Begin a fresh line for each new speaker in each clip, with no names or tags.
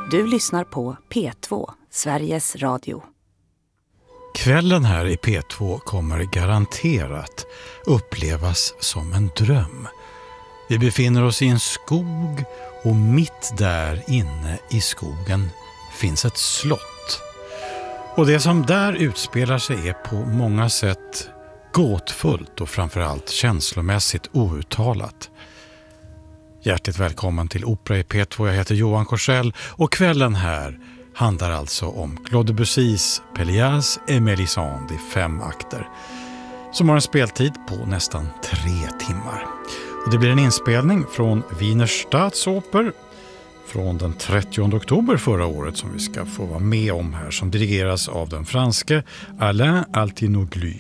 Du lyssnar på P2, Sveriges Radio.
Kvällen här i P2 kommer garanterat upplevas som en dröm. Vi befinner oss i en skog och mitt där inne i skogen finns ett slott. Och det som där utspelar sig är på många sätt gåtfullt och framförallt känslomässigt outtalat. Hjärtligt välkommen till Opera i P2. Jag heter Johan Korsell och kvällen här handlar alltså om Claude Debussys Pelléas et Mélisande i 5 akter som har en speltid på nästan 3 timmar. Och det blir en inspelning från Wiener Staatsoper från den 30 oktober förra året som vi ska få vara med om här, som dirigeras av den franske Alain Altinoglu.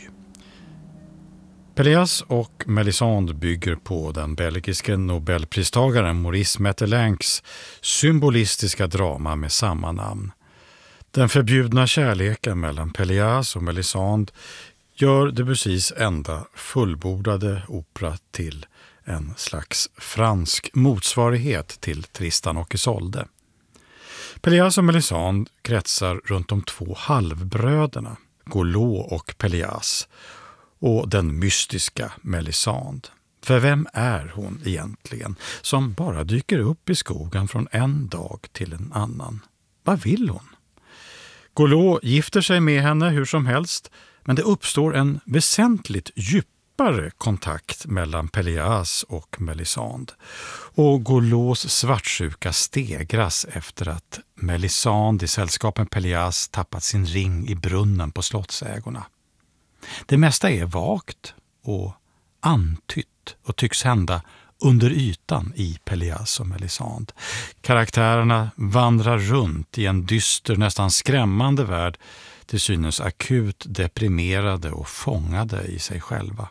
Pelléas och Mélisande bygger på den belgiske nobelpristagaren Maurice Maeterlinck's symbolistiska drama med samma namn. Den förbjudna kärleken mellan Pelléas och Mélisande gör Debussys enda fullbordade opera till en slags fransk motsvarighet till Tristan och Isolde. Pelléas och Mélisande kretsar runt de 2 halvbröderna, Gaulois och Pelléas, och den mystiska Mélisande. För vem är hon egentligen som bara dyker upp i skogen från en dag till en annan? Vad vill hon? Gaulois gifter sig med henne hur som helst, men det uppstår en väsentligt djupare kontakt mellan Pelléas och Mélisande. Och Gaulois svartsjuka stegras efter att Mélisande i sällskap med Pelléas tappat sin ring i brunnen på slottsägorna. Det mesta är vagt och antytt och tycks hända under ytan i Pelléas och Mélisande. Karaktärerna vandrar runt i en dyster, nästan skrämmande värld, till synes akut deprimerade och fångade i sig själva.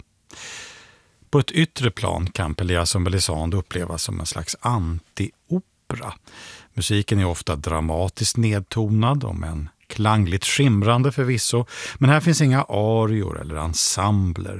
På ett yttre plan kan Pelléas och Mélisande upplevas som en slags anti-opera. Musiken är ofta dramatiskt nedtonad om en klangligt skimrande förvisso, men här finns inga arior eller ensembler.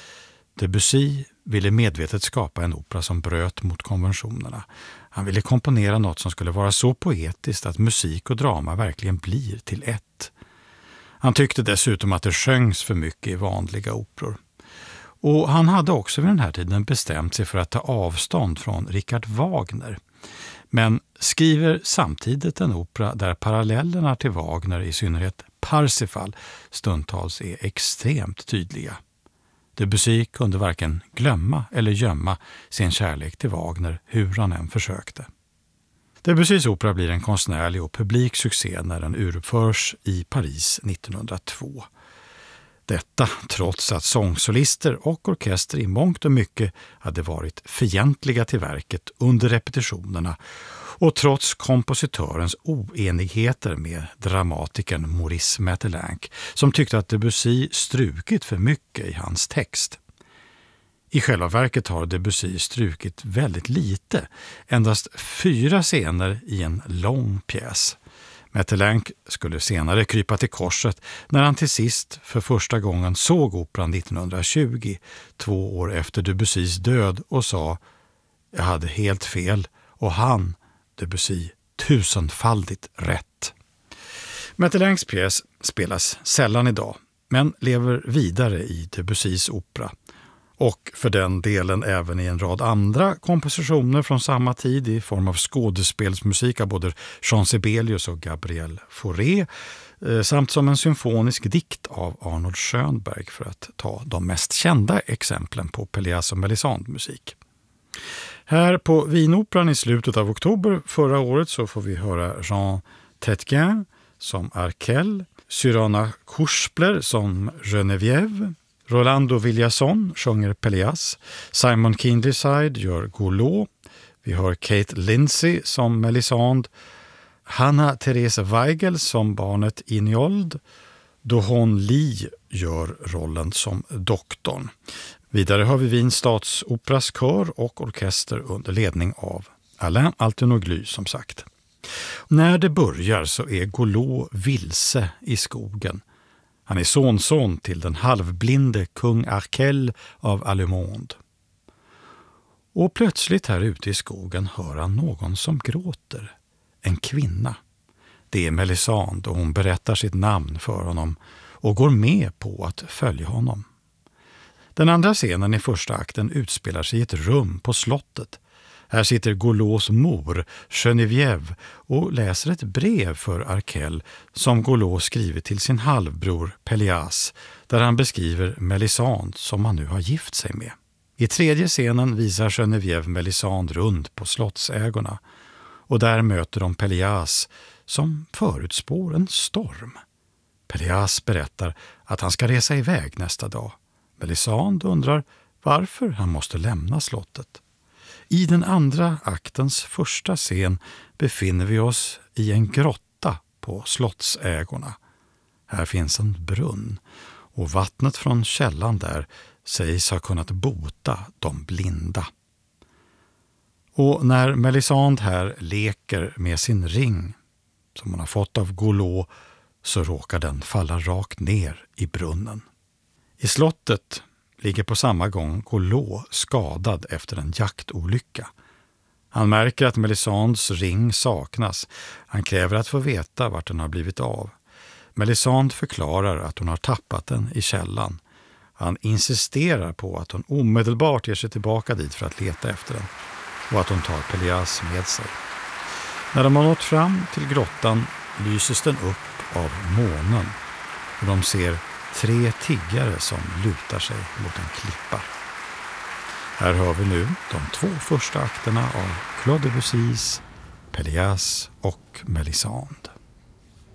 Debussy ville medvetet skapa en opera som bröt mot konventionerna. Han ville komponera något som skulle vara så poetiskt att musik och drama verkligen blir till ett. Han tyckte dessutom att det sjöngs för mycket i vanliga operor. Och han hade också vid den här tiden bestämt sig för att ta avstånd från Richard Wagner. Men skriver samtidigt en opera där parallellerna till Wagner, i synnerhet Parsifal, stundtals är extremt tydliga. Debussy kunde varken glömma eller gömma sin kärlek till Wagner hur han än försökte. Debussys opera blir en konstnärlig och publik succé när den uruppförs i Paris 1902. Detta trots att sångsolister och orkester i mångt och mycket hade varit fientliga till verket under repetitionerna och trots kompositörens oenigheter med dramatikern Maurice Maeterlinck som tyckte att Debussy strukit för mycket i hans text. I själva verket har Debussy strukit väldigt lite, endast 4 scener i en lång pjäs. Maeterlinck skulle senare krypa till korset när han till sist för första gången såg operan 1920, 2 år efter Debussys död, och sa: "Jag hade helt fel och han, Debussy, 1000-faldigt rätt." Maeterlincks pjäs spelas sällan idag, men lever vidare i Debussys opera. Och för den delen även i en rad andra kompositioner från samma tid i form av skådespelsmusik av både Jean Sibelius och Gabriel Fauré samt som en symfonisk dikt av Arnold Schönberg, för att ta de mest kända exemplen på Pelléas och Mélisande musik. Här på Wienoperan i slutet av oktober förra året så får vi höra Jean Tetquin som Arkell, Cyrano Kuspler som Geneviève, Rolando Villazon sjunger Pelléas, Simon Kindleside gör Gaulois, vi hör Kate Lindsay som Mélisande, Hanna Therese Weigel som barnet Injold, Dohon Lee gör rollen som doktorn. Vidare har vi Wiens Statsoperas kör och orkester under ledning av Alain Altinoglu som sagt. När det börjar så är Gaulois vilse i skogen. Han är sonson till den halvblinde kung Arkell av Allemande. Och plötsligt här ute i skogen hör han någon som gråter. En kvinna, Det är Melisande och hon berättar sitt namn för honom och går med på att följa honom. Den andra scenen i första akten utspelar sig i ett rum på slottet. Här sitter Golås mor, Geneviève, och läser ett brev för Arkell som Golås skrivit till sin halvbror Pelias, där han beskriver Melisande som han nu har gift sig med. I tredje scenen visar Geneviève Melisande runt på slottsägorna och där möter de Pelias som förutspår en storm. Pelias berättar att han ska resa iväg nästa dag. Melisande undrar varför han måste lämna slottet. I den andra aktens första scen befinner vi oss i en grotta på slottsägorna. Här finns en brunn och vattnet från källan där sägs ha kunnat bota de blinda. Och när Melisande här leker med sin ring som hon har fått av Golå så råkar den falla rakt ner i brunnen. I slottet ligger på samma gång Golå skadad efter en jaktolycka. Han märker att Melisandes ring saknas. Han kräver att få veta vart den har blivit av. Melisande förklarar att hon har tappat den i källan. Han insisterar på att hon omedelbart ger sig tillbaka dit för att leta efter den och att hon tar Pelias med sig. När de har nått fram till grottan lyses den upp av månen och de ser 3 tiggare som lutar sig mot en klippa. Här hör vi nu de 2 första akterna av Claude Debussys Pelias och Melisande.